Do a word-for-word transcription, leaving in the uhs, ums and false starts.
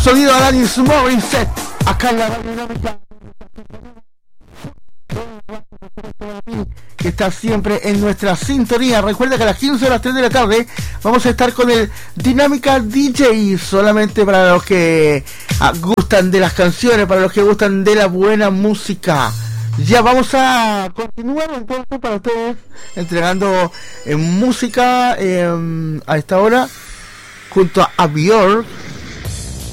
sonido a Alanis Morissette acá en la Radio Dinámica, que está siempre en nuestra sintonía. Recuerda que a las quince horas tres de la tarde vamos a estar con el Dinámica D J, solamente para los que ah, gustan de las canciones, para los que gustan de la buena música. Ya vamos a continuar entonces para ustedes entregando eh, música eh, a esta hora junto a Björk.